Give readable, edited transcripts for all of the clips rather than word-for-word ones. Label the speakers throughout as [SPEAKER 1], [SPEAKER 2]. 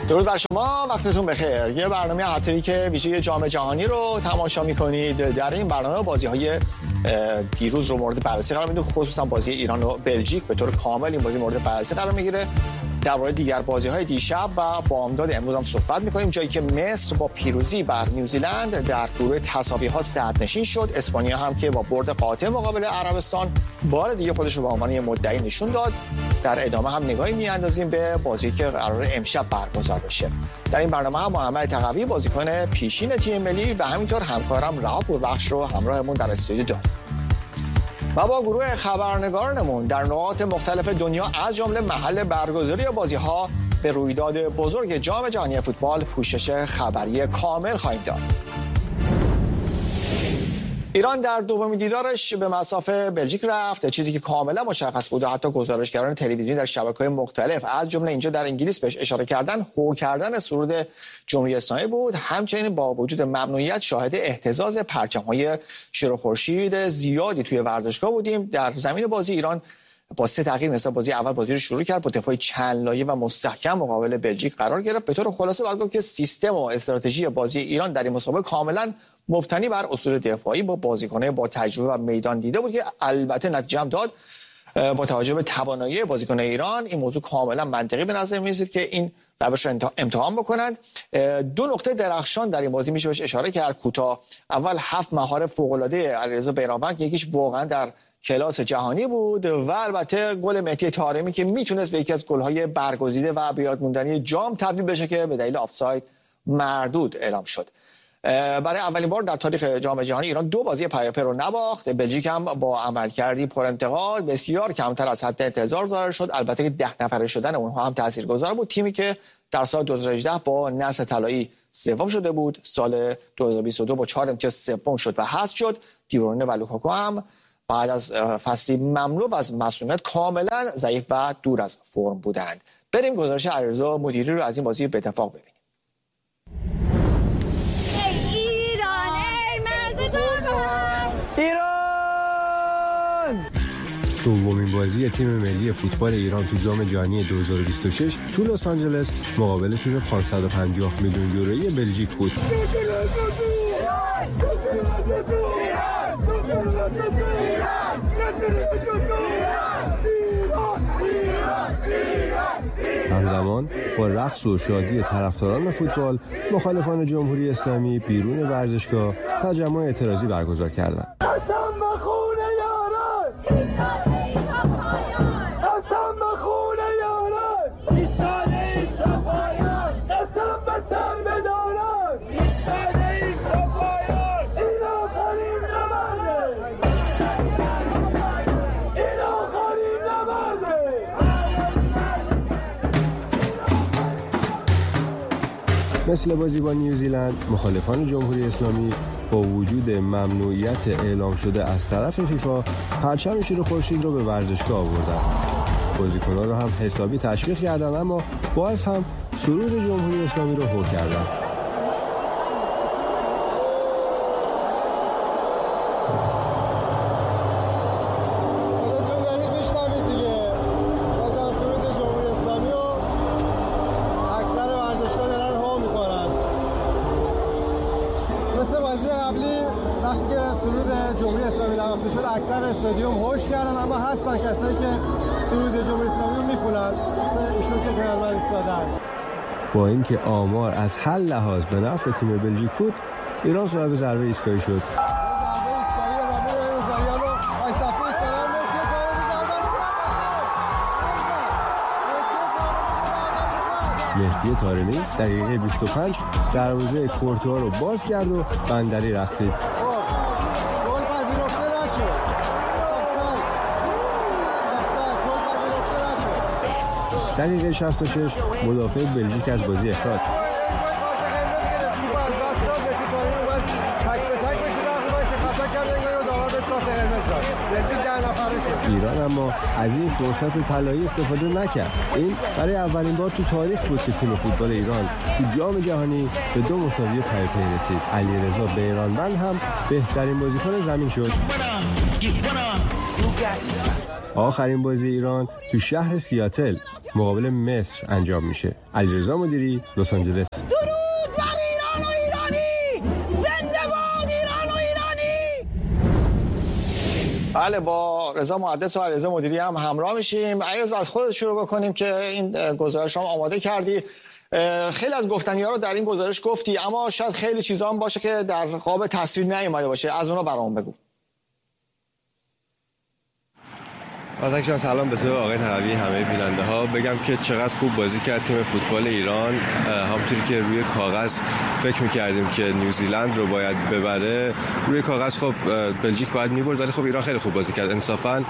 [SPEAKER 1] درود بر شما، وقتتون بخیر. یه برنامه هفتگی که ویژه جام جهانی رو تماشا می‌کنید. در این برنامه بازی‌های دیروز رو مورد بررسی قرار میدیم، خصوصا بازی ایران و بلژیک به طور کامل این بازی مورد بررسی قرار میگیره. درباره دیگر بازی‌های دیشب و بامداد امروز هم صحبت می‌کنیم. جایی که مصر با پیروزی بر نیوزیلند در گروه تساوی‌ها صدرنشین شد، اسپانیا هم که با برد قاطع مقابل عربستان بار دیگه خودش رو به عنوان مدعی نشون داد. در ادامه هم نگاهی می‌اندازیم به بازی که قرار امشب برگزار بشه. در این برنامه هم محمد تقوی بازیکن پیشین تیم ملی و همینطور همکارم رها پوربخش رو همراهمون در استودیو داریم. و با گروه خبرنگارانمون در نقاط مختلف دنیا از جمله محل برگزاری بازی‌ها به رویداد بزرگ جام جهانی فوتبال پوشش خبری کامل خواهیم داد. ایران در دومین دیدارش به مسافه بلژیک رفت، چیزی که کاملا مشخص بود و حتی گزارشگران تلویزیونی در شبکه‌های مختلف از جمله اینجا در انگلیس بهش اشاره کردن، هو کردن سرود جمهوری اسلامی بود. همچنین با وجود ممنوعیت شاهد اهتزاز پرچم‌های شیر و خورشید زیادی توی ورزشگاه بودیم. در زمین بازی ایران با 3 تغییر مثل بازی اول بازی رو شروع کرد، با دفاع چند لایه و مستحکم مقابل بلژیک قرار گرفت. به طور خلاصه باید گفت که سیستم و استراتژی بازی ایران در این مسابقه کاملا مبتنی بر اصول دفاعی با بازیکنان با تجربه و میدان دیده بود که البته نتیجه هم داد. با توجه به توانایی بازیکن ایران این موضوع کاملا منطقی به نظر می‌رسید که این روش رو امتحان بکنند. 2 نقطه درخشان در این بازی میشه بهش اشاره کرد کوتاه. اول 7 مهاره فوق‌العاده علیرضا بیرانوند، یکیش واقعا در کلاس جهانی بود، و البته گل مهدی طارمی که میتونست به یکی از گل‌های برگزیده و به یاد موندنی جام تبدیل بشه که به دلیل آفساید مردود اعلام شد. برای اولین بار در تاریخ جام جهانی ایران 2 بازی پیاپی رو نباخت. بلژیک هم با عملکردی پر انتقاد بسیار کمتر از حد انتظار ظاهر شد. البته که 10 نفره شدن اونها هم تاثیرگذار بود. تیمی که در سال 2018 با نصر طلایی سوم شده بود، سال 2022 با 4 امتیاز سوم شد و حذف شد. دیورونه و لوکاکو هم بعد از فصلی مملو از مسئولیت کاملا ضعیف و دور از فرم بودند. بریم گزارش علیرضا مدیری رو از این بازی به اتفاق ببینیم.
[SPEAKER 2] ایران! دومین بازی تیم ملی فوتبال ایران تو جام جهانی 2026 تو لس آنجلس مقابل تیم 550 میلیون یورویی بلژیک بود. همزمان با رقص و شادی طرفداران فوتبال، مخالفان جمهوری اسلامی بیرون ورزشگاه تجمع اعتراضی برگزار کردند. مثل بازی با نیوزیلند، مخالفان جمهوری اسلامی با وجود ممنوعیت اعلام شده از طرف فیفا پرچم شیر و خورشید رو به ورزشگاه آوردن. بازیکنان رو هم حسابی تشویق کردن، اما باز هم سرود جمهوری اسلامی رو هو کردن.
[SPEAKER 3] اکثر استادیوم هوش کردن، اما هستن کسایی که سرود جمهوری اسلامی رو میخونن، ایشون که کنار ایستادن.
[SPEAKER 2] با اینکه آمار از هر لحاظ به نفع تیم بلژیک بود، ایران صاحب ضربه ایستگاهی شد. مهدی طارمی دقیقه 25 دروازه کورتوا رو باز کرد و بندری رقصید. دقیقه 66 مدافع بلژیک از بازی اخراج. ایران اما از این فرصت طلایی استفاده نکرد. این برای اولین بار تو تاریخ بود که تیم فوتبال ایران تو جام جهانی به 2 مساوی پیاپی رسید. علیرضا بیرانوند هم بهترین بازیکن زمین شد. آخرین بازی ایران تو شهر سیاتل مقابل مصر انجام میشه. علیرضا مدیری، لس آنجلس.
[SPEAKER 4] درود بر ایران و ایرانی، زنده باد ایران و ایرانی.
[SPEAKER 1] بله، با رضا محدث و علیرضا مدیری هم همراه میشیم. علیرضا، از خودت شروع بکنیم که این گزارش رو آماده کردی. خیلی از گفتنی‌ها رو در این گزارش گفتی، اما شاید خیلی چیزا هم باشه که در قاب تصویر نیومده باشه، از اونها برام بگو.
[SPEAKER 2] آتکشان سلام به تو آقای تقوی، همه بیننده ها. بگم که چقدر خوب بازی کرد تیم فوتبال ایران. همونطوری که روی کاغذ فکر می‌کردیم که نیوزیلند رو باید ببره، روی کاغذ خب بلژیک باید می‌برد، ولی خب ایران خیلی خوب بازی کرد. انصافاً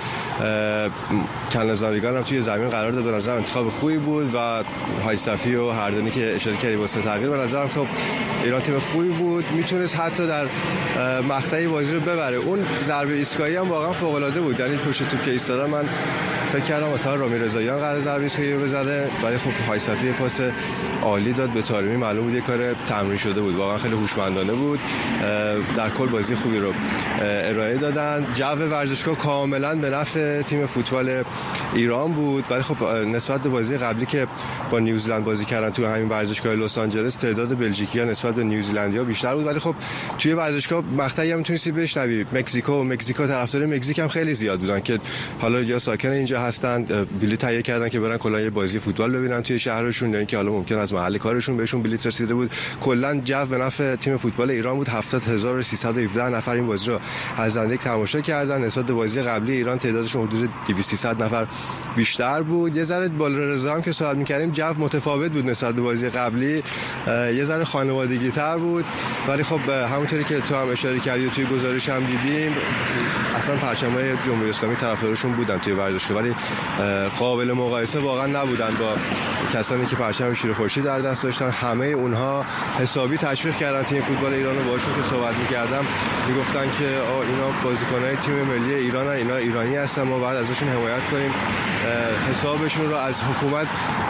[SPEAKER 2] کنلزاریگان هم توی زمین قرار داد، به نظر انتخاب خوبی بود و های صفی و هردانی که اشاره کردی واسه تغییر، به نظرم خب ایران تیم خوبی بود، میتونست حتی در مقطعی بازی رو ببره. اون ضربه ایستگاهی هم واقعا فوق‌العاده بود، یعنی پشت توپ که ایستادن من فکر کردم مثلا رامی رضاییان قرار ضربه ایستگاهی رو بزنه، ولی خب های صفی پاس عالی داد به طارمی، معلوم بود یه کار تمرین شده بود، واقعا خیلی هوشمندانه بود. در کل بازی خوبی رو ارائه دادن. جو ورزشگاه کاملا به نفع تیم فوتبال ایران بود، ولی خب نسبت به بازی قبلی که با نیوزیلند بازی کردن تو همین ورزشگاه لس آنجلس، تعداد بلژیکی‌ها نسبت به نیوزیلندی‌ها بیشتر بود، ولی خب توی ورزشگاه مقطعی هم میتونستی بشنوی مکزیکو طرفدار مکزیک هم خیلی زیاد بودن که حالا یا ساکن اینجا هستن، بلیط تهیه کردن که برن کلا یه بازی فوتبال ببینن توی شهرشون، یا اینکه حالا ممکن از محل کارشون بهشون بلیط رسیده بود. کلا جو به نفع تیم فوتبال ایران بود. 70317 نفر این بازی رو از زندگی تماشا کردن. نسبت به بازی قبلی ایران تعدادشون حدود 2300 نفر بیشتر بود. یه ذره بالا رضا هم که صحبت می‌کردیم، جو متفاوت بود نسبت به بازی قبلی، یه ذره خانوادگی‌تر بود، ولی خب همونطوری که تو هم اشاره کردی توی گزارش هم دیدیم، اصلا پرچم‌های جمهوری اسلامی طرفدارشون بودن توی ورزشگاه، ولی قابل مقایسه واقعا نبودن با کسانی که پرچم شیر خورشید در دست داشتن. همه اونها حسابی تشویق کردن تیم فوتبال ایران رو. باهاشون که صحبت می‌کردم میگفتن که اینا بازیکن‌های تیم ملی ایرانن، اینا ایرانی هستن، ما باید ازشون حمایت کنیم. حسابشون رو از حکومت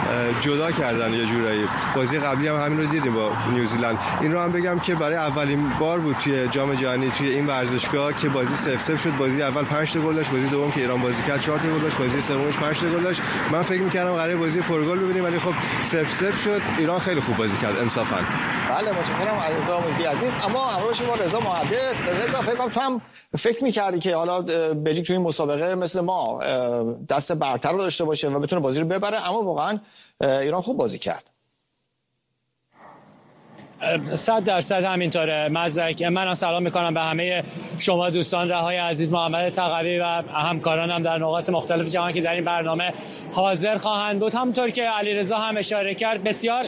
[SPEAKER 2] جدا کردن یه جورایی. بازی قبلی هم همین رو دیدیم با نیوزیلند. این رو هم بگم که برای اولین بار بود توی جام جهانی توی این ورزشگاه که بازی 0-0 شد. بازی اول 5 تا گل داشت، بازی دوم که ایران بازی کرد 4 تا گل داشت، بازی سومش 5 تا گل داشت. من فکر می‌کردم قراره بازی پرگل ببینیم، ولی خب 0-0 شد. ایران خیلی خوب بازی کرد انصافا.
[SPEAKER 1] بله، متشکرم علیرضا مدیری عزیز. اما همراه شما رضا محدث. رضا، فکر کنم تو هم فکر می‌کردی که حالا بلژیک توی این مسابقه مثل ما دست برتر رو داشته باشه و بتونه بازی رو ببره، اما واقعا ایران خوب بازی کرد.
[SPEAKER 5] 100% همینطوره. مزدک، من سلام میکنم به همه شما دوستان رهای عزیز، محمد تقوی و همکارانم در نقاط مختلف جهان که در این برنامه حاضر خواهند بود. همونطور که علیرضا هم اشاره کرد، بسیار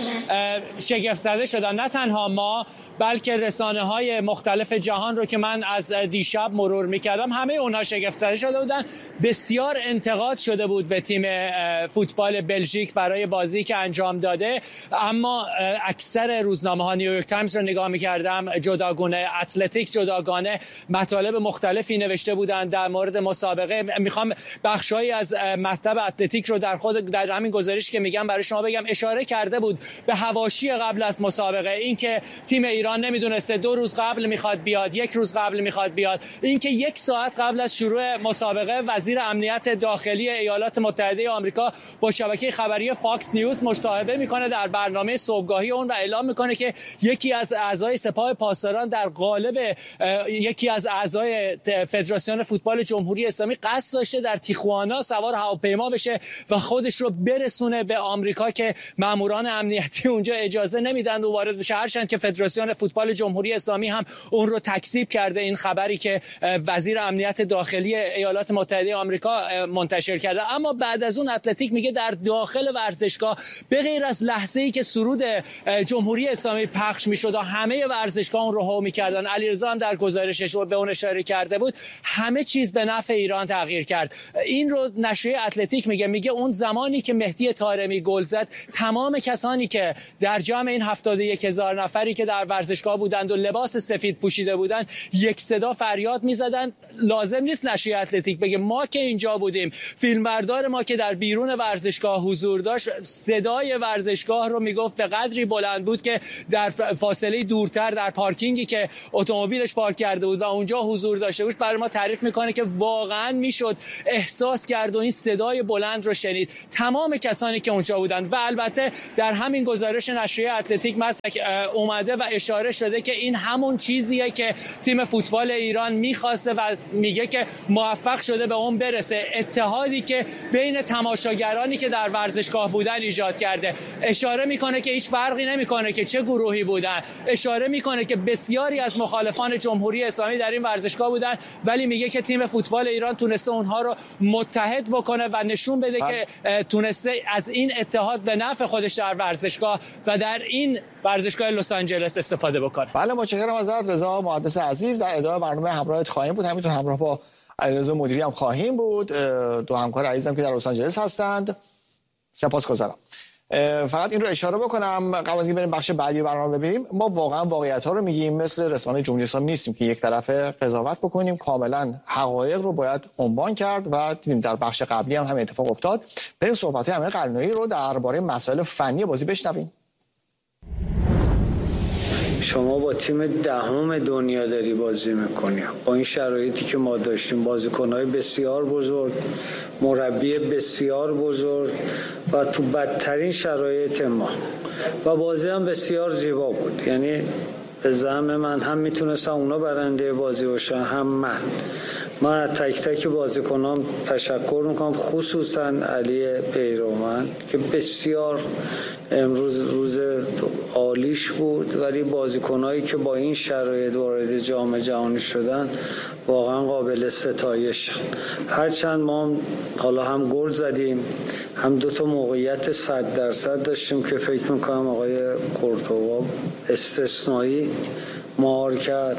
[SPEAKER 5] شگفت زده شدن، نه تنها ما بلکه رسانه‌های مختلف جهان رو که من از دیشب مرور می‌کردم، همه اونها شگفت زده شده بودن. بسیار انتقاد شده بود به تیم فوتبال بلژیک برای بازی که انجام داده، اما اکثر روزنامه‌ها، نیویورک تایمز رو نگاه می‌کردم جداگانه، اتلتیک جداگانه مطالب مختلفی نوشته بودند در مورد مسابقه. میخوام بخشایی از مطلب اتلتیک رو در همین گزارش که میگم برای شما بگم. اشاره کرده بود به حواشی قبل از مسابقه، اینکه تیم ایران نمیدونسته 2 روز قبل میخواد بیاد، 1 روز قبل میخواد بیاد، اینکه 1 ساعت قبل از شروع مسابقه وزیر امنیت داخلی ایالات متحده آمریکا با شبکه خبری فاکس نیوز مصاحبه میکنه در برنامه صبحگاهی اون و اعلام میکنه که یکی از اعضای سپاه پاسداران در قالب یکی از اعضای فدراسیون فوتبال جمهوری اسلامی قصد داشته در تیخوانا سوار هواپیما بشه و خودش رو برسونه به آمریکا که ماموران امنیتی اونجا اجازه نمیدن و وارد بشه، هرچند که فدراسیون فوتبال جمهوری اسلامی هم اون رو تکذیب کرده. این خبری که وزیر امنیت داخلی ایالات متحده آمریکا منتشر کرده. اما بعد از اون اتلتیک میگه در داخل ورزشگاه به غیر از لحظه‌ای که سرود جمهوری اسلامی پخش میشد و همه ورزشگاه اون رو هو میکردن، علیرضا هم در گزارشش به اون اشاره کرده بود، همه چیز به نفع ایران تغییر کرد. این رو نشریه اتلتیک میگه اون زمانی که مهدی طارمی گل زد، تمام کسانی که در جمع این 71000 نفری که در ورزشگاه بودند و لباس سفید پوشیده بودند، یک صدا فریاد میزدند. لازم نیست نشریه اتلتیک بگه، ما که اینجا بودیم، فیلمبردار ما که در بیرون ورزشگاه حضور داشت، صدای ورزشگاه رو میگفت به قدری بلند بود که در فاصله دورتر در پارکینگی که اتومبیلش پارک کرده بود و اونجا حضور داشته بود برای ما تعریف میکنه که واقعا میشد احساس کرد و این صدای بلند رو شنید تمام کسانی که اونجا بودن. و البته در همین گزارش نشریه اتلتیک مسلک اومده و اشاره شده که این همون چیزیه که تیم فوتبال ایران میخواسته و میگه که موفق شده به اون برسه. اتحادی که بین تماشاگرانی که در ورزشگاه بودن ایجاد کرده. اشاره میکنه که هیچ فرقی نمیکنه که چه گروهی بودن، اشاره میکنه که بسیاری از مخالفان جمهوری اسلامی در این ورزشگاه بودن، ولی میگه که تیم فوتبال ایران تونسته اونها رو متحد بکنه و نشون بده که تونسته از این اتحاد به نفع خودش در ورزشگاه و در این ورزشگاه لس آنجلس استفاده بکنه.
[SPEAKER 1] بله متشکرم ازت رضا محدث عزیز. در ادامه برنامه همراهت خواهیم بود، همینطور همراه با علیرضا مدیری هم خواهیم بود، دو همکار عزیزم که در لس آنجلس هستند. سپاسگزارم. فقط این رو اشاره بکنم قبل از اینکه بریم بخش بعدی برنامه ببینیم، ما واقعا واقعیت‌ها رو میگیم، مثل رسانه جمهوری اسلامی نیستیم که یک طرفه قضاوت بکنیم، کاملا حقایق رو باید عنوان کرد و دیدیم در بخش قبلی هم همین اتفاق افتاد. بریم صحبت‌های امیر قلنویی رو درباره مسائل فنی بازی بشنویم.
[SPEAKER 6] شما با تیم دهم دنیا داری بازی میکنی، با این شرایطی که ما داشتیم، بازیکن‌های بسیار بزرگ، مربی بسیار بزرگ و تو بدترین شرایط ما و بازی هم بسیار زیبا بود. یعنی به زعم من هم میتونستم اونا برنده بازی باشن هم من تک تک بازیکنام تشکر میکنم، خصوصا علی پیرومند که بسیار امروز روز عالیش بود، ولی بازیکنایی که با این شرایط وارد جام جهانی شدن واقعا قابل ستایش. هرچند ما حالا هم گل زدیم هم 2 موقعیت 100% داشتیم که فکر میکنم آقای کورتوا استثنایی مهار کرد.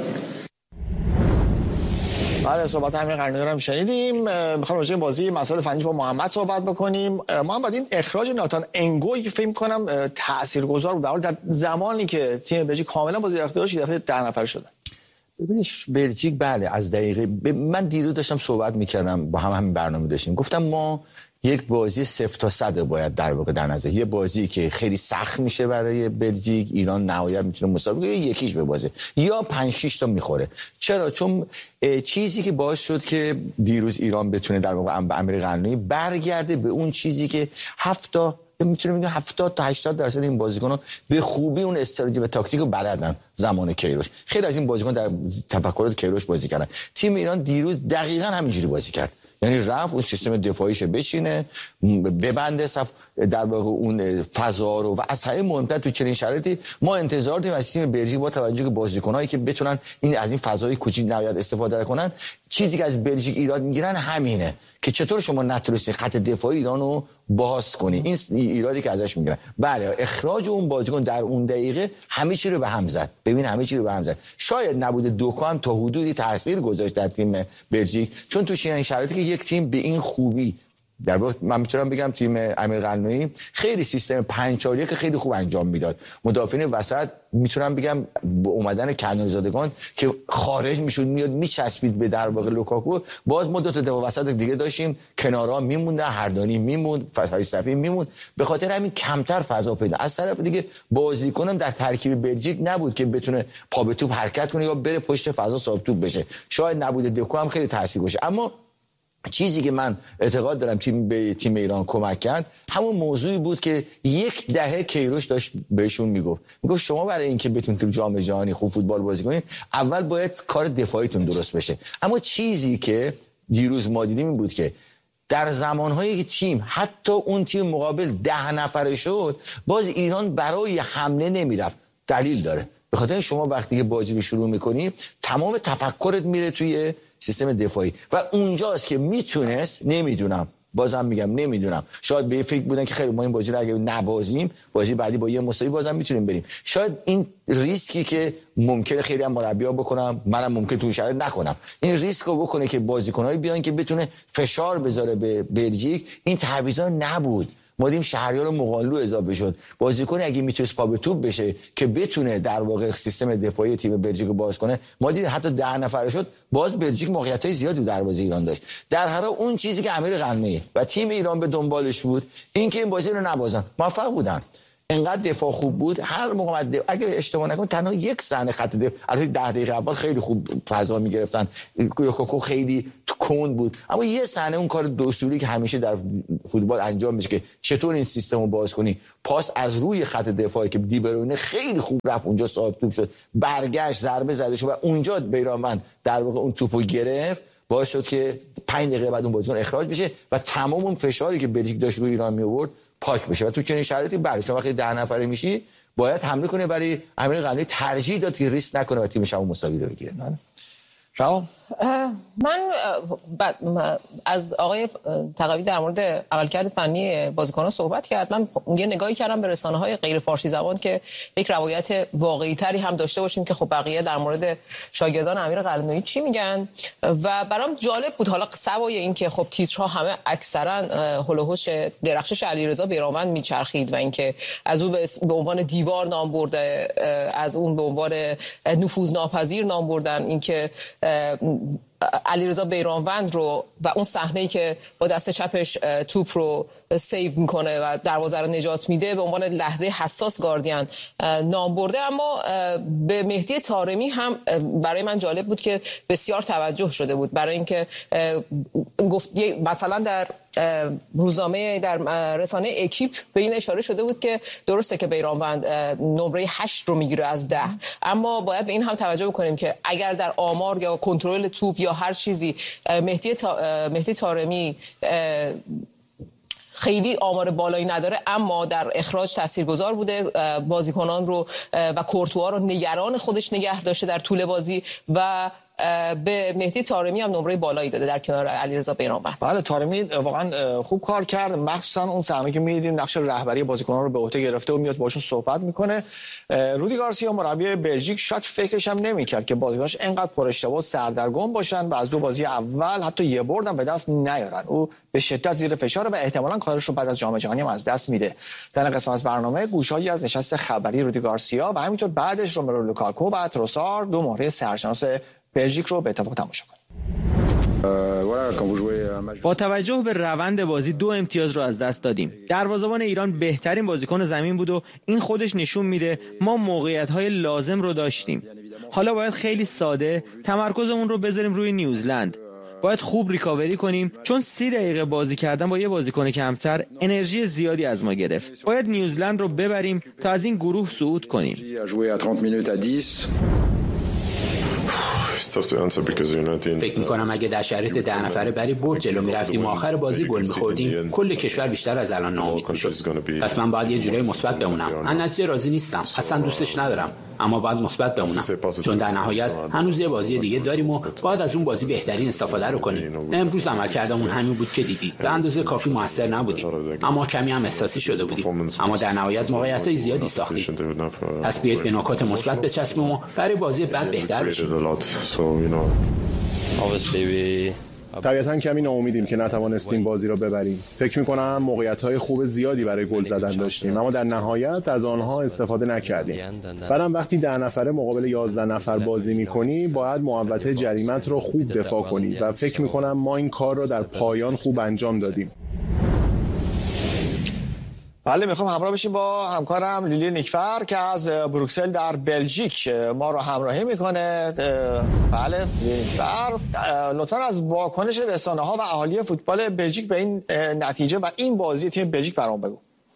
[SPEAKER 1] بله صحبت امیر قلنویی رو هم شنیدیم. میخوام راجع به بازی مسائل فنی با محمد صحبت بکنیم. محمد این اخراج ناتان انگوی که فکر کنم تاثیرگذار بود در زمانی که تیم بلژیک کاملا بازی در اختیارش دفعه 10 نفره شده.
[SPEAKER 7] ببینید بلژیک بله از دقیقه من دیروز داشتم صحبت میکردم با همین برنامه داشتیم، گفتم ما یک بازی 0 تا 100 باید در واقع در نظر، یه بازی که خیلی سخت میشه برای بلژیک، ایران نهایت میتونه مساوی یکیش به بازی یا 5-6 تا میخوره. چرا؟ چون چیزی که باعث شد که دیروز ایران بتونه در واقع امیر قلنویی برگرده به اون چیزی که میتونه بگم 70 تا 80% این بازیکن‌ها به خوبی اون استراتژی و تاکتیک رو بلدن. زمان کیروش خیلی از این بازیکن در تفکرات کیروش بازی کردن. تیم ایران دیروز دقیقاً همینجوری بازی کرد، یعنی رفت اون سیستم دفاعیش بشینه، ببنده صف در واقع اون فضا رو و از همه مهمتر تو چنین شرایطی ما انتظار داریم از تیم بلژیک با توجه به بازیکنایی که بتونن از این فضای کوچیک نهایت استفاده کنن. چیزی که از بلژیک ایراد میگیرن همینه که چطور شما نتونستی خط دفاعی ایران رو باز کنی. این ایرادی که ازش میگیرن. بله اخراج اون بازیکن در اون دقیقه همه چی رو به هم زد. ببین همه چی رو به هم زد. شاید نبوده دوکو هم تا حدودی تاثیر گذاشت در تیم بلژیک، چون تو این شرایطی که یک تیم به این خوبی در واقع من میتونم بگم تیم امیر قلنویی خیلی سیستم 5-4-1 که خیلی خوب انجام میداد. مدافعین وسط میتونم بگم با اومدن کنانزادگان که خارج میشد میاد میچسبید به در واقع لوکاکو، باز ما 2 تا دفاع وسط دیگه داشتیم، کنارا میموندن، هردانی میموند، فتحی صفی میموند، به خاطر همین کمتر فضا پیدا. از طرف دیگه بازیکنم در ترکیب بلژیک نبود که بتونه پا به توپ حرکت کنه یا بره پشت فضا صاحب توپ بشه. شاید نبوده دکو هم خیلی تاثیر گذاشت. اما چیزی که من اعتقاد دارم به تیم ایران کمک کرد همون موضوعی بود که 10 دهه کیروش داشت بهشون میگفت شما برای اینکه بتونید تو جام جهانی خوب فوتبال بازی کنید اول باید کار دفاعیتون درست بشه. اما چیزی که دیروز ما دیدیم این بود که در زمانهایی که تیم حتی اون تیم مقابل 10 نفره شد باز ایران برای حمله نمیرفت. دلیل داره، به خاطر شما وقتی که بازی رو شروع میکنی تمام تفکرت میره توی سیستم دفاعی و اونجاست که میتونست، نمیدونم بازم میگم نمیدونم، شاید به فکر بودن که خیلی ما این بازی رو اگه نبازیم بازی بعدی با یه مساوی بازم میتونیم بریم. شاید این ریسکی که ممکنه خیلی هم مربی‌ها بکنم، منم ممکن تو شرایط نکنم، این ریسک رو بکنه که بازیکن‌های بیان که بتونه فشار بذاره به بلژیک، این تعویضا نبود. ما دیدیم شهریار مغانلو اضافه شد، بازیکنی اگه میتونه پا به توپ بشه که بتونه در واقع سیستم دفاعی تیم بلژیک رو باز کنه. ما دیدیم حتی 10 نفره شد باز بلژیک موقعیت‌های زیادی در دروازه ایران داشت. در هر حال اون چیزی که امیر قلنویی و تیم ایران به دنبالش بود این که این بازی رو نبازن، موفق بودن. انقدر دفاع خوب بود هر موقع اگر اشتباه نکنم تنها یک صحنه خط دفاع البته 10 دقیقه اول خیلی خوب فضا می‌گرفتن، لوکاکو خیلی کند بود، اما یه صحنه اون کار دستوری که همیشه در فوتبال انجام میشه که چطور این سیستم رو باز کنی، پاس از روی خط دفاعی که دی بروینه خیلی خوب رفت اونجا صاحب توپ شد، برگشت ضربه زده شد و اونجا بیرانوند در واقع اون توپو گرفت، باعث شد که 5 دقیقه بعد اون بازیکن اخراج بشه و تمام اون فشاری که بلژیک داشت روی ایران می آورد پاک بشه. و تو چنین شرایطی برای شما وقتی 10 نفره میشی باید حمله کنه، برای امیر قلعه‌ای ترجیح داد که ریسک نکنه و تیمش هم مساوی رو بگیره.
[SPEAKER 8] من از آقای تقوی در مورد عملکرد فنی بازیکنان صحبت کرد. من یه نگاهی کردم به رسانه‌های غیر فارسی زبان که یک روایت واقعی‌تری هم داشته باشیم که خب بقیه در مورد شاگردان امیر قلعه‌ای چی میگن و برام جالب بود. حالا سوای این که خب تیترها همه اکثرا هولوهوش درخشش علیرضا بیرانوند میچرخید و اینکه از او به عنوان دیوار نام برده، از اون به عنوان نفوذناپذیر نام بردن، اینکه علیرضا بیرانوند رو و اون صحنه‌ای که با دست چپش توپ رو سیو میکنه و دروازه رو نجات میده به عنوان لحظه حساس گاردین نام برده. اما به مهدی طارمی هم برای من جالب بود که بسیار توجه شده بود، برای اینکه گفت مثلا در روزنامه در رسانه اکیپ به این اشاره شده بود که درسته که بیرانوند نمره 8 رو میگیره از 10، اما باید به این هم توجه بکنیم که اگر در آمار یا کنترل توپ یا هر چیزی مهدی طارمی خیلی آمار بالایی نداره، اما در اخراج تاثیرگذار بوده، بازیکنان رو و کورتوا رو نگران خودش نگه داشته در طول بازی و به مهدی طارمی هم نمره بالایی داده در کنار علیرضا بیرانوند.
[SPEAKER 1] بله، طارمی واقعا خوب کار کرد، مخصوصا اون صحنه که می‌دیدیم نقش رهبری بازیکنان رو به عهده گرفته و میاد باشون صحبت میکنه. رودی گارسیا مربی بلژیک شاید فکرش هم نمی‌کرد که بازیکناش اینقدر پر اشتباه و سردرگم باشن و از دو بازی اول حتی یه برد هم به دست نیارن. او به شدت زیر فشاره و احتمالاً کارش رو بعد از جام جهانی هم از دست میده. در این قسمت از برنامه گوشهایی از نشست خبری رودی گارسیا و همینطور بعدش روملو لوکاکو و تروسار دو مهره سرشناس بلژیک رو به اتفاق تماشا کنیم.
[SPEAKER 9] با توجه به روند بازی 2 امتیاز رو از دست دادیم. دروازه‌بان ایران بهترین بازیکن زمین بود و این خودش نشون میده ما موقعیت‌های لازم رو داشتیم. حالا باید خیلی ساده تمرکزمون رو بذاریم روی نیوزلند. باید خوب ریکاوری کنیم چون 30 دقیقه بازی کردن با یه بازیکن کمتر انرژی زیادی از ما گرفت. باید نیوزلند رو ببریم تا از این گروه صعود کنیم.
[SPEAKER 10] فکر میکنم اگه در شرایط 10 نفره بری برد جلو میرفتیم و آخر بازی گل میخوردیم کل کشور بیشتر از الان ناامید میشد. پس من باید یه جوری مثبت بمونم. من نتیجه راضی نیستم، اصلا دوستش ندارم، اما باید مثبت بمونم چون در نهایت هنوز یه بازی دیگه داریم و باید از اون بازی بهترین استفاده رو کنیم. امروز عملکردمون همین بود که دیدی، به اندازه کافی موثر نبودیم اما کمی هم احساسی شده بودیم، اما در نهایت موقعیت‌های زیادی ساختیم. پس بیایید به نکات مثبت بچسبیم و برای بازی بعد بهتر بشیم.
[SPEAKER 11] طبیعتاً کمی ناامیدیم که نتوانستیم بازی را ببریم. فکر می‌کنم موقعیت‌های خوب زیادی برای گل زدن داشتیم اما در نهایت از آنها استفاده نکردیم. بعدم وقتی 10 نفره مقابل 11 نفر بازی می‌کنی باید محوطه جریمت را خوب دفاع کنی و فکر می‌کنم ما این کار را در پایان خوب انجام دادیم.
[SPEAKER 1] بله، میخوام همراه بشیم با همکارم لیلی نیکفر که از بروکسل در بلژیک ما رو همراهی میکنه. بله لیلی نیکفر، لطفا از واکنش رسانه ها و اهالی فوتبال بلژیک به این نتیجه و این بازی تیم بلژیک برام بگو.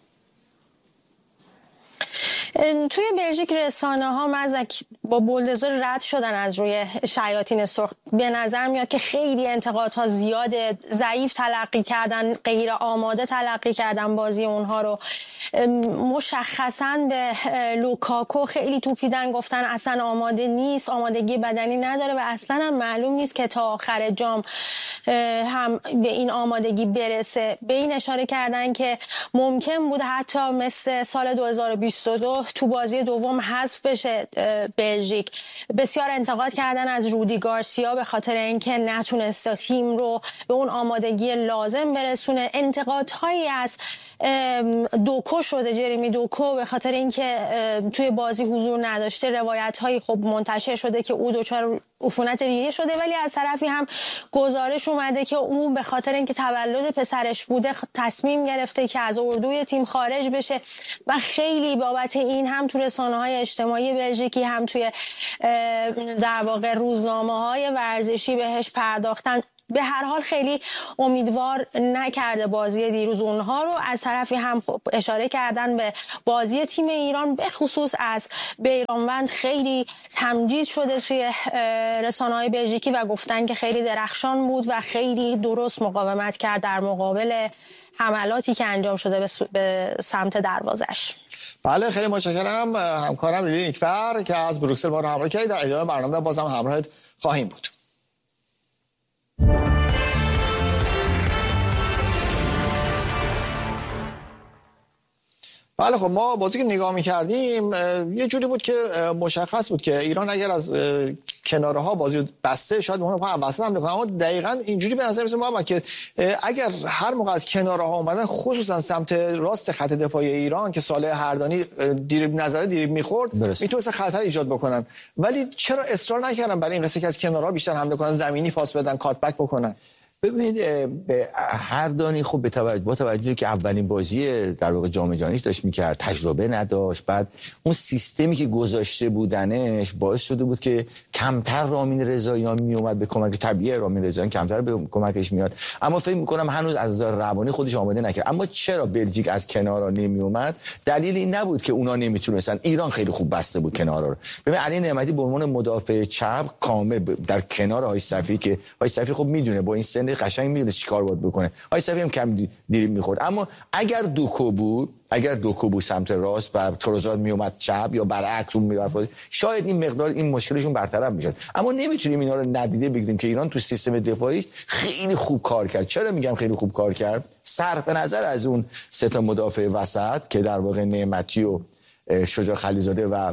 [SPEAKER 12] توی بلژیک رسانه ها مزک با بولدوزر رد شدن از روی شیاطین سرخ. به نظر میاد که خیلی انتقادها زیاده، ضعیف تلقی کردن، غیر آماده تلقی کردن بازی اونها رو. مشخصا به لوکاکو خیلی توپیدن، گفتن اصلا آماده نیست، آمادگی بدنی نداره و اصلا هم معلوم نیست که تا آخر جام هم به این آمادگی برسه. به این اشاره کردن که ممکن بود حتی مثل سال 2022 تو بازی دوم حذف بشه بلژیک. بسیار انتقاد کردن از رودی گارسیا به خاطر اینکه نتونسته تیم رو به اون آمادگی لازم برسونه. انتقادهایی از دوکو شده، جرمی دوکو، به خاطر اینکه توی بازی حضور نداشته. روایت‌هایی خب منتشر شده که او عفونت ریه شده، ولی از طرفی هم گزارش اومده که اون به خاطر اینکه تولد پسرش بوده تصمیم گرفته که از اردوی تیم خارج بشه و خیلی بابت این هم تو رسانه‌های اجتماعی بلژیکی هم توی در واقع روزنامه‌های ورزشی بهش پرداختن. به هر حال خیلی امیدوار نکرده بازی دیروز اونها رو. از طرفی هم اشاره کردن به بازی تیم ایران، به خصوص از بیرانوند خیلی تمجید شده توی رسانه‌های بلژیکی و گفتن که خیلی درخشان بود و خیلی درست مقاومت کرد در مقابل حملاتی که انجام شده به سمت دروازش.
[SPEAKER 1] بله خیلی متشکرم همکارم لیلی نیکفر که از بروکسل ما رو همراه کردید. در ادامه برنامه بازم همراهت خواهیم بود. بله خب ما بازی که نگاه می‌کردیم یه جوری بود که مشخص بود که ایران اگر از کناره ها بازی رو بسته شاید اونها وسط حمله کنه، اما دقیقاً اینجوری به نظر میاد محمد که اگر هر موقع از کناره ها اومدن خصوصا سمت راست خط دفاعی ایران که صالح هردانی دریبل نزده دریبل می‌خورد میتونست خطر ایجاد بکنن، ولی چرا اصرار نکردن برای این قصه که از کنارها بیشتر حمله کنن، زمینی پاس بدن، کات بک بکنن؟
[SPEAKER 7] ببینید هردانی خب با توجه که اولین بازی در واقع جام جهانیش داشت میکرد، تجربه نداشت، بعد اون سیستمی که گذاشته بودنش باعث شده بود که کمتر رامین رضاییان میومد به کمک، طبیعیه رامین رضاییان کمتر به کمکش میاد، اما فکر میکنم هنوز از روانی خودش آماده نکرد. اما چرا بلژیک از کنارا نمیومد؟ دلیل این نبود که اونا نمیتونستن، ایران خیلی خوب بسته بود کنارا رو. ببین علی نعمتی به عنوان مدافع چپ کامل در کنار های صفی که های صفی خب میدونه با این سن قشنگ میدونه چیکار باید بکنه، های صفی هم کم دیری میخورد، اما اگر دوکو بود سمت راست و تروزاد میومد چپ یا برعکس اون میرفت، شاید این مقدار این مشکلشون برطرف میشد. اما نمیتونیم اینا رو ندیده بگیریم که ایران تو سیستم دفاعیش خیلی خوب کار کرد. چرا میگم خیلی خوب کار کرد؟ صرف نظر از اون سه تا مدافع وسط که در واقع نعمتی و شجاع خلیزاده و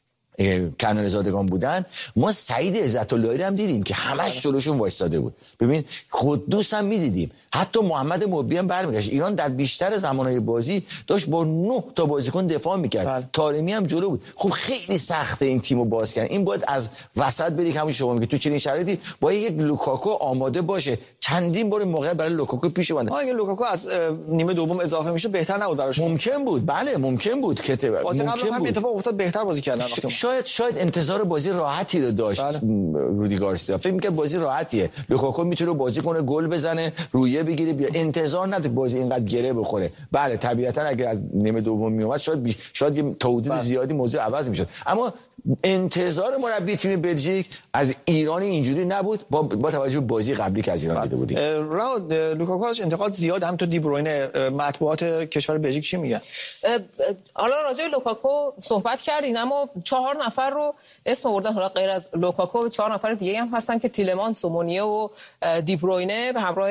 [SPEAKER 7] کنار زادگان بودن، ما سعید عزت اللهی هم دیدیم که همش جلوشون وایساده بود. ببین قدوس هم میدیدیم، حتی محمد موبی هم برمیگشت. ایران در بیشتر زمانهای بازی داشت با 9 تا بازیکن دفاع میکرد، طارمی هم جلو بود. خب خیلی سخته این تیمو باز کردن. این باید از وسط بری که همون شما میگی تو چنین شرایطی با یک لوکاکو آماده باشه. چندین بار موقع برای لوکاکو پیش اومد.
[SPEAKER 1] اگه لوکاکو از نیمه دوم اضافه میشه بهتر نبود براش؟
[SPEAKER 7] ممکن بود، بله ممکن بود که
[SPEAKER 1] بازی قبل هم اتفاق افتاد بهتر بازی کردن.
[SPEAKER 7] شاید انتظار بازی راحتی رو داشت رودی گارسیا، فکر می‌کرد بازی راحتیه، لوکاکو میتونه بازی کنه، گل بزنه، رویه بگیره، بیا انتظار نداره بازی اینقدر گره بخوره. بله طبیعتا اگر از نیمه دوم میومد شاید یه تا زیادی موضوع عوض میشد، اما انتظار مربی تیم بلژیک از ایران اینجوری نبود با توجه به بازی قبلی که از ایران دیده بودیم.
[SPEAKER 1] لوکاکو انتقاد زیاد هم تو دی بروینه، مطبوعات کشور بلژیک چی میگن؟
[SPEAKER 8] حالا راجع به لوکاکو صحبت کردین، اما 4 نفر رو اسم آوردن، حالا غیر از لوکاکو 4 نفر دیگه هم هستن که تیلمانس و مونیه و دی بروینه به همراه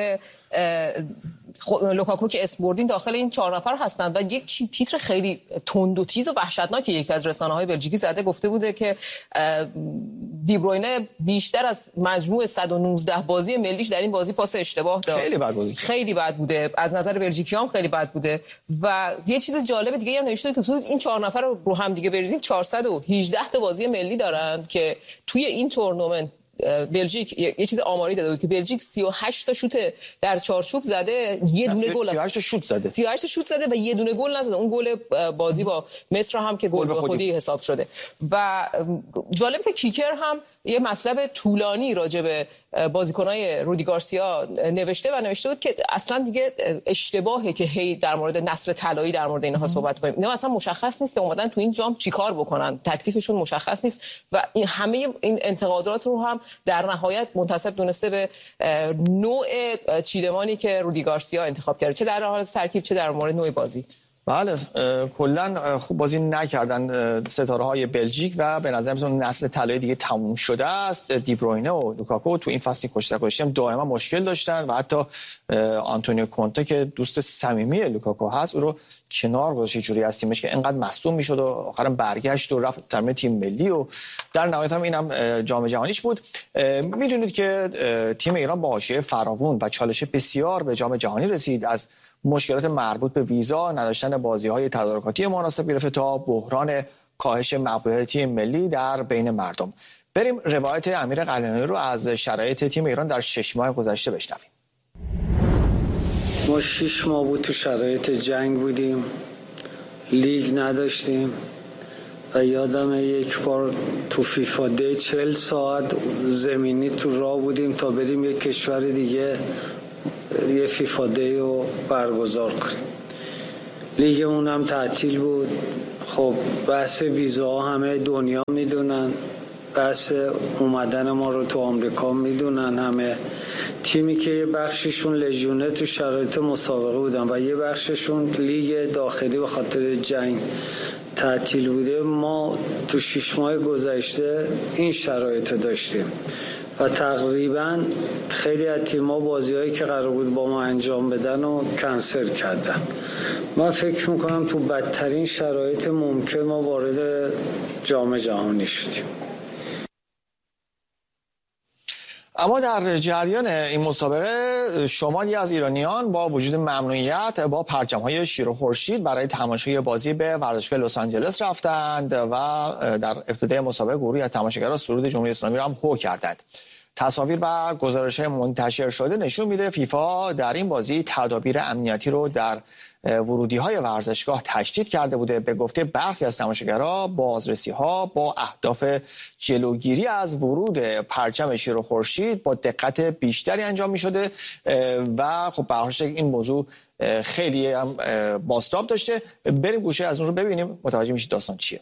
[SPEAKER 8] لوکاکو که اسم بردین داخل این 4 نفر هستند. و یک تیتر خیلی تند و تیز و وحشتناک یکی از رسانه‌های بلژیکی زده، گفته بوده که دی بروینه بیشتر از مجموع 119 بازی ملیش در این بازی پاس اشتباه داد. خیلی بد بوده از نظر بلژیکیام، خیلی بد بوده. و یه چیز جالب دیگه هم نوشته که این 4 نفر رو هم دیگه بریزیم 418 تا بازی ملی دارند که توی این تورنمنت بلژیک یه چیز آماری داده بود که بلژیک 38 تا شوت در چارچوب زده، یه دونه گل
[SPEAKER 1] 38 تا شوت زده
[SPEAKER 8] و یه دونه گل نزده. اون گل بازی با مصر هم که گل به خودی حساب شده. و جالب که کیکر هم یه مطلب طولانی راجع به بازیکنای رودی گارسیا نوشته بود که اصلا دیگه اشتباهه که هی در مورد نسل طلایی در مورد اینها صحبت کنیم. اینا اصلا مشخص نیست که اومدن تو این جام چیکار بکنن، تکلیفشون مشخص نیست و همه این انتقادات رو هم در نهایت منتسب دونسته به نوع چیدمانی که رودی گارسیا انتخاب کرده، چه در حالت ترکیب چه در مورد نوع بازی.
[SPEAKER 1] بله کلا خوب بازی نکردن ستاره‌های بلژیک و به نظر میاد نسل طلایی دیگه تموم شده است. دی بروینه و لوکاکو تو این فصل کشته هم دائما مشکل داشتن و حتی آنتونیو کونته که دوست صمیمی لوکاکو هست او رو کنار گذاشت جوری از تیمش که انقدر مصدوم میشد و آخرام برگشت و رفت تمرین تیم ملی و در نهایت هم اینم جام جهانیش بود. میدونید که تیم ایران با حاشیه فراوون و چالش بسیار به جام جهانی رسید، از مشکلات مربوط به ویزا، نداشتن بازی‌های تدارکاتی مناسب گرفته تا بحران کاهش مقبولیت تیم ملی در بین مردم. بریم روایت امیر قلعه‌نویی رو از شرایط تیم ایران در 6 ماه گذشته بشنویم.
[SPEAKER 6] ما 6 ماه بود تو شرایط جنگ بودیم، لیگ نداشتیم و یادم یک بار تو فیفا دی 40 ساعت زمینی تو راه بودیم تا بریم یک کشور دیگه یه فیفا دی رو برگزار کنیم. لیگمون هم تعطیل بود. خب بحث ویزا همه دنیا میدونن، بحث اومدن ما رو تو آمریکا میدونن همه. تیمی که یه بخششون لژیونه تو شرایط مسابقه بودن و یه بخششون لیگ داخلی به خاطر جنگ تعطیل بوده. ما تو 6 ماه گذشته این شرایط داشتیم و تقریبا خیلی از تیم‌ها بازی‌هایی که قرار بود با ما انجام بدن و کنسل کردن. من فکر میکنم تو بدترین شرایط ممکن ما وارد جام جهانی شدیم.
[SPEAKER 1] اما در جریان این مسابقه شمالی از ایرانیان با وجود ممنوعیت با پرچم‌های شیر و خورشید برای تماشای بازی به ورزشگاه لس آنجلس رفتند و در ابتدای مسابقه گروهی از تماشاگران سرود جمهوری اسلامی را هم هو کردند. تصاویر و گزارش‌های منتشر شده نشون میده فیفا در این بازی تدابیر امنیتی رو در ورودی‌های ورزشگاه تشدید کرده بوده. به گفته برخی از تماشاگرها بازرسی‌ها با اهداف جلوگیری از ورود پرچم شیر و خورشید با دقت بیشتری انجام می‌شده و خب به هر حال این موضوع خیلی هم بازتاب داشته. بریم گوشه از اون رو ببینیم متوجه میشید داستان چیه.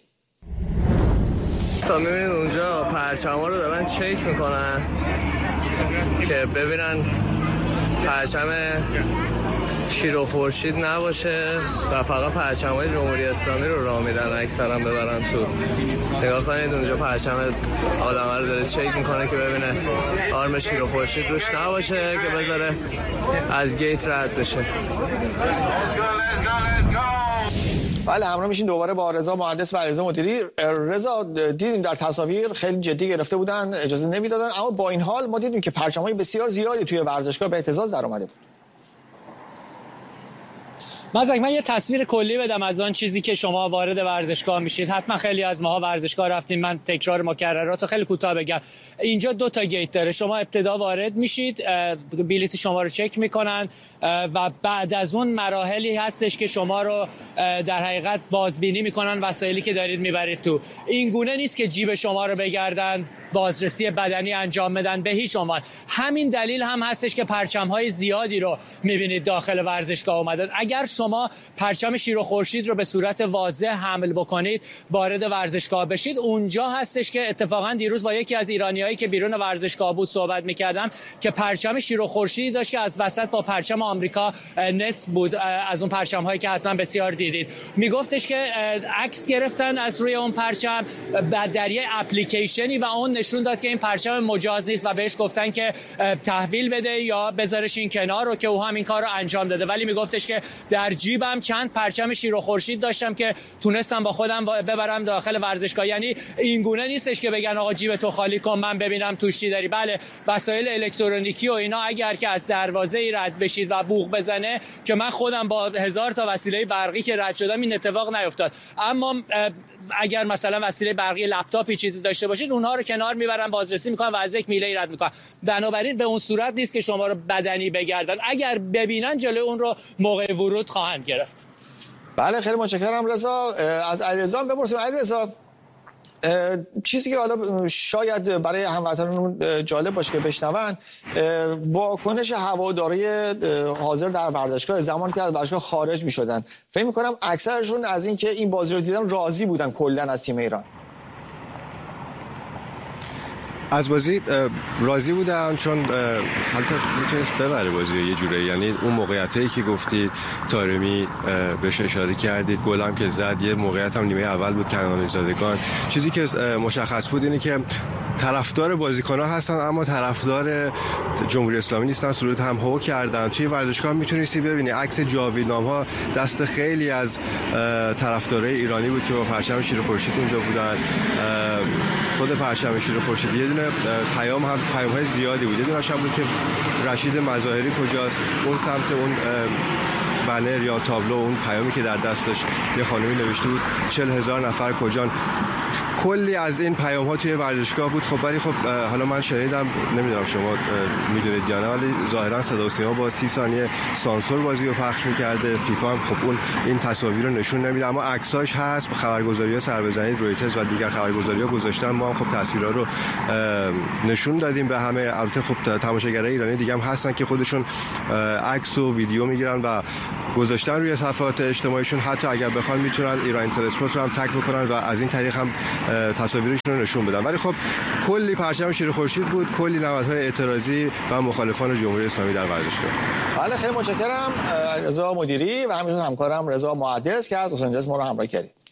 [SPEAKER 13] تا می‌بینید اونجا پرچم‌ها رو دارن چک می‌کنن که ببینن پرچم شیر و خورشید نباشه و فقط پرچم‌های جمهوری اسلامی رو راه میدن اکثرا ببرن تو. نگاه کنید اونجا پرچم آدم‌ها رو داره چک میکنه که ببینه آرم شیر و خورشید روش نباشه که بذاره از گیت رد بشه.
[SPEAKER 1] بله همراه میشین دوباره با رضا مهندس و علیرضا مدیری. رضا دیدیم در تصاویر خیلی جدی گرفته بودن، اجازه نمیدادن، اما با این حال ما دیدیم که پرچم‌های بسیار زیادی توی ورزشگاه به اهتزاز در اومده بود.
[SPEAKER 5] من یه تصویر کلی بدم از آن چیزی که شما وارد ورزشگاه میشید. حتما خیلی از ماها ورزشگاه رفتیم، من تکرار مکررات رو خیلی کوتاه بگم. اینجا 2 تا گیت داره. شما ابتدا وارد میشید، بلیط شما رو چک میکنن و بعد از اون مراحلی هستش که شما رو در حقیقت بازبینی میکنن وسایلی که دارید میبرید تو. این گونه نیست که جیب شما رو بگردن بازرسی بدنی انجام بدن به هیچ عنوان. همین دلیل هم هستش که پرچم‌های زیادی رو می‌بینید داخل ورزشگاه اومدن. اگر شما پرچم شیر و خورشید رو به صورت واضح حمل بکنید وارد ورزشگاه بشید، اونجا هستش که اتفاقا دیروز با یکی از ایرانیایی که بیرون ورزشگاه بود صحبت می‌کردم که پرچم شیر و خورشید داشت که از وسط با پرچم آمریکا نصف بود، از اون پرچم‌هایی که حتما بسیار دیدید. میگفتش که عکس گرفتن از روی اون پرچم در یه اپلیکیشنی و اون نشون داد که این پرچم مجاز نیست و بهش گفتن که تحویل بده یا بذارش این کنار رو، که او هم این کار رو انجام داده. ولی میگفتش که در جیبم چند پرچم شیر و خورشید داشتم که تونستم با خودم ببرم داخل ورزشگاه. یعنی این گونه نیستش که بگن آقا جیب تو خالی کن من ببینم توش چی داری. بله وسایل الکترونیکی و اینا اگر که از دروازه ای رد بشید و بوق بزنه، که من خودم با 1000 تا وسیله برقی که رد شدم این اتفاق نیفتاد، اما اگر مثلا وسیله برقی لپتاپی چیزی داشته باشید اونها رو کنار میبرن بازرسی میکنن و از یک میله رد میکنن. بنابراین به اون صورت نیست که شما رو بدنی بگردن، اگر ببینن جلوی اون رو موقع ورود خواهند گرفت.
[SPEAKER 1] بله خیلی متشکرم رضا. از علیرضا بپرسیم. علیرضا چیزی که حالا شاید برای هموطنان جالب باشه که بشنون، واکنش هواداری حاضر در ورزشگاه زمانی که از ورزشگاه خارج می‌شدن، فکر می‌کنم اکثرشون از این که این بازی رو دیدن راضی بودن کلاً از تیم ایران.
[SPEAKER 2] از بازی راضی بودن چون حتی میتونست ببره بازی یه جوره. یعنی اون موقعیتایی که گفتید طارمی بهش اشاره کردید، گلم که زد، یه موقعیت هم نیمه اول بود کنعانی زادگان. چیزی که مشخص بود اینه که طرفدار بازیکن‌ها هستن اما طرفدار جمهوری اسلامی نیستن. سرود هم هو کردن. توی ورزشگاه میتونستی ببینی عکس جاویدنام‌ها دست خیلی از طرفدارای ایرانی بود که با پرچم شیر و خورشید اونجا بودن. خود پرچم شیر و خورشید یه دونه پیام‌های زیادی بود. یه دونه‌ش هم بود که رشید مظاهری کجاست، اون سمت اون بنر یا تابلو، اون پیامی که در دست داشت یه خانمی نوشته بود 40,000 نفر کجان. کلی از این پیام ها توی ورزشگاه بود. خب ولی خب حالا من شنیدم، نمیدونم شما میدونید یا نه، ولی ظاهرا صدا و سیما با 30 ثانیه سانسور بازی رو پخش میکرده. فیفا هم خب اون این تصاویر رو نشون نمیده، اما عکساش هست. خبرگزاری‌ها سر بزنید، رویترز و دیگر خبرگزاری‌ها گذاشتن، ما هم خب تصویرها رو نشون دادیم به همه. البته خب تماشاگرای ایرانی دیگه هم هستن که خودشون عکس و ویدیو میگیرن و گذاشتن روی صفحات اجتماعیشون. حتی اگر بخوان میتونن ایران اینتراسپورت رو هم تگ بکنن و از این طریق هم تصاویرشون رو نشون بدن. ولی خب کلی پرچم شیر خورشید بود، کلی نمادهای اعتراضی و مخالفان جمهوری اسلامی در ورزشگاه.
[SPEAKER 1] بله خیلی متشکرم رضا مدیری و همینطور همکارم رضا محدث که از لس آنجلس ما رو همراهی کردید.